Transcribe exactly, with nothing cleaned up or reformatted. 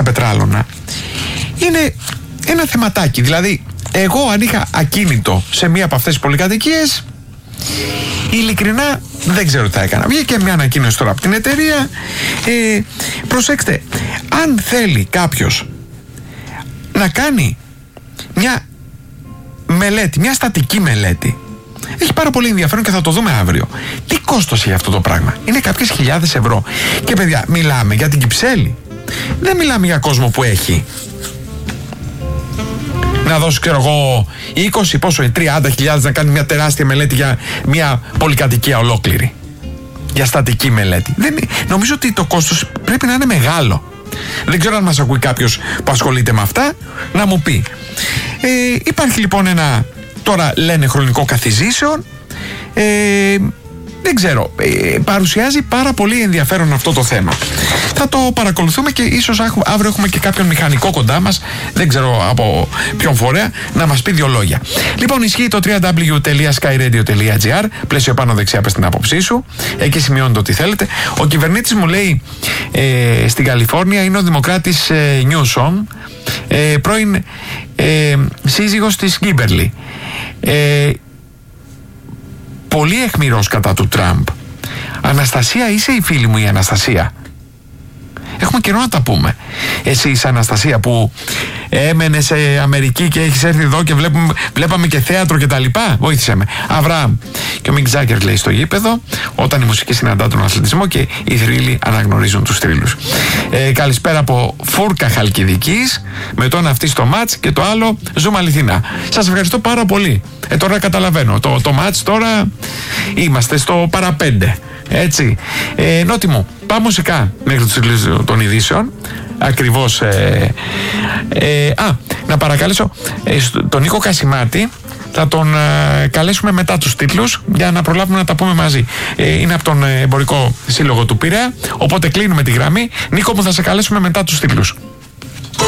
πετράλωνα είναι ένα θεματάκι. Δηλαδή, εγώ αν είχα ακίνητο σε μία από αυτές τις πολυκατοικίες, ειλικρινά δεν ξέρω τι θα έκανα. Βγήκε μια ανακοίνωση τώρα από την εταιρεία. Ε, προσέξτε, αν θέλει κάποιος να κάνει μια μελέτη, μια στατική μελέτη, έχει πάρα πολύ ενδιαφέρον και θα το δούμε αύριο. Τι κόστος έχει αυτό το πράγμα? Είναι κάποιες χιλιάδες ευρώ. Και παιδιά, μιλάμε για την Κυψέλη. Δεν μιλάμε για κόσμο που έχει να δώσει, ξέρω εγώ, είκοσι, πόσο, τριάντα χιλιάδες να κάνει μια τεράστια μελέτη για μια πολυκατοικία ολόκληρη. Για στατική μελέτη. Δεν, νομίζω ότι το κόστος πρέπει να είναι μεγάλο. Δεν ξέρω αν μας ακούει κάποιος που ασχολείται με αυτά, να μου πει. Ε, υπάρχει λοιπόν ένα, τώρα λένε, χρονικό καθιζήσεων. Ε, δεν ξέρω, ε, παρουσιάζει πάρα πολύ ενδιαφέρον αυτό το θέμα. Θα το παρακολουθούμε και ίσως αύριο έχουμε και κάποιον μηχανικό κοντά μας, δεν ξέρω από ποιον φορέα, να μας πει δύο λόγια. Λοιπόν, ισχύει το double-u double-u double-u τελεία skyradio τελεία gr, πλαίσιο πάνω δεξιά, πες την άποψή σου, εκεί σημειώνετε ό,τι θέλετε. Ο κυβερνήτης μου λέει ε, στην Καλιφόρνια είναι ο δημοκράτης ε, Νιούσομ, ε, πρώην ε, σύζυγος της Γκίμπερλι. Ε, πολύ αιχμηρός κατά του Τραμπ. Αναστασία, είσαι η φίλη μου η Αναστασία? Έχουμε καιρό να τα πούμε. Εσύ είσαι Αναστασία που έμενε σε Αμερική και έχεις έρθει εδώ και βλέπουμε, βλέπαμε και θέατρο και τα λοιπά? Βοήθησε με. Αβραάμ. Και ο Μικ Τζάκερ λέει στο γήπεδο, όταν η μουσική συναντά τον αθλητισμό και οι θρύλοι αναγνωρίζουν τους θρύλους. Ε, καλησπέρα από Φούρκα Χαλκιδικής, με τον αυτή στο μάτς και το άλλο ζούμε αληθινά. Σας ευχαριστώ πάρα πολύ. Ε, τώρα καταλαβαίνω. Το, το μάτς τώρα είμαστε στο παραπέντε. Έτσι. Ε, Νότι μου, πάμε μουσικά μέχρι των ειδήσεων. Ακριβώς. Ε, ε, α, να παρακαλέσω ε, τον Νίκο Κασιμάτη. Θα τον ε, καλέσουμε μετά τους τίτλους για να προλάβουμε να τα πούμε μαζί. Ε, είναι από τον Εμπορικό Σύλλογο του Πειραιά. Οπότε κλείνουμε τη γραμμή. Νίκο μου, θα σε καλέσουμε μετά τους τίτλους.